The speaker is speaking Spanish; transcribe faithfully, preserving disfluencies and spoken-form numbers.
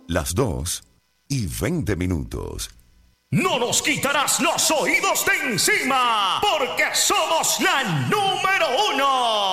las dos y veinte minutos. No nos quitarás los oídos de encima, porque somos la número uno.